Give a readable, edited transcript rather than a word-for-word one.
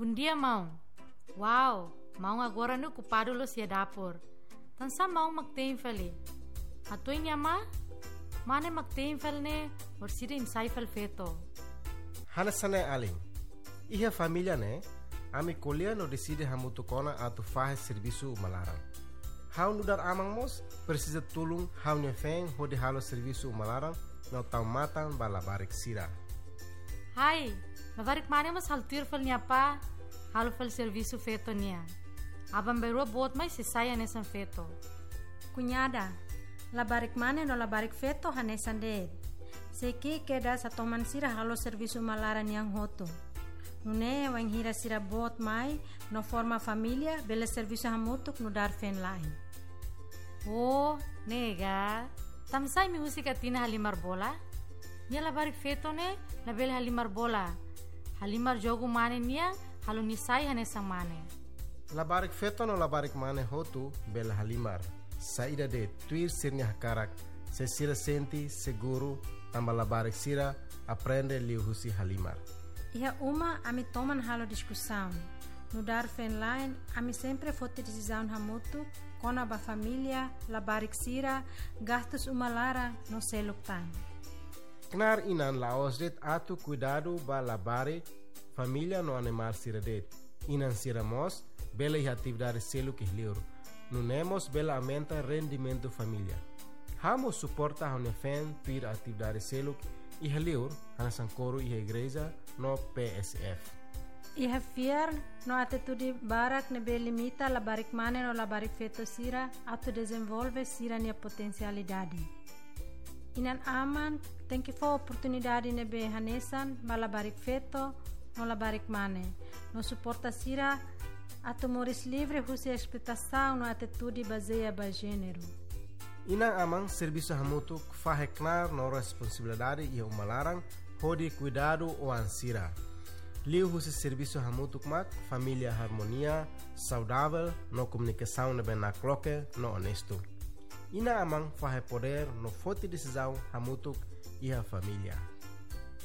Bom dia, mão. Uau, mão agora no ocupado lo sia dapur. Tansa mão magteenfel e. Atoy niya ma? Mane magteenfel ne or sida insaifel feto. Hanasane aling. Iha família né? Ami colher no decide hamutu kona atu fahe serviço malaram. Hau nudar amang mos precisa tulung hau nyefeng hodi halo serviço malaram no tau matan balabarik sira. Hai, labarik mane mas haltir fel niya pa halo fel serviço feto niya. Abang berua bot mai sisaya nesan feto. Cunhada, labarik mane no labarik feto hanesan de. Seki queda sa toman sira halo serviço malaran yang hoto. Nune wang hira sira bot mai no forma família bele serviço hamutuk no dar fen lain. Oh, nega. Tamsay mi musika tina halimar bola? Nia labarik feto ne label halimar bola. Halimar jogo mane niya halo nisay hanesang mane. Labarik feto no labarik mane hotu bela halimar. Saída de tuir sirnya hakarak. Se sira senti seguro tamba labarik sira aprende liu husi halimar. Iha uma ami toman halo discussão. No dar fen line, ami sempre fote decisão hamutu, kona ba família, labarik sira, gastos umalara no seluk tan. Knar inan laos det atu cuidado ba labare família no animal sira det. Inan sira mos, bela iha atividade seluk ihliur. Nunemos bela aumenta rendimento família. Hamo suporta hone fen pir atividade seluk ihliur, hanasan coro iha igreja no PSF. Iha fiar no atitude barak nebe limita labarik mane no labarik feto sira atu desenvolve sira nia potencialidade. Inan aman tem que for oportunidade nebe hanesan ba labarik feto no labarik mane. No suporta sira atu moris livre husi expectação no atitude baseia ba gênero. Inang amang serviço hamutu fahe knar no responsabilidade e umalarang hodi cuidado o ansira. Liu husi serviço hamutuk mak, família harmonia, saudável, no comunicação nebe na cloque, no honesto. Ina amang fahe poder no forte decisão hamutuk e a família.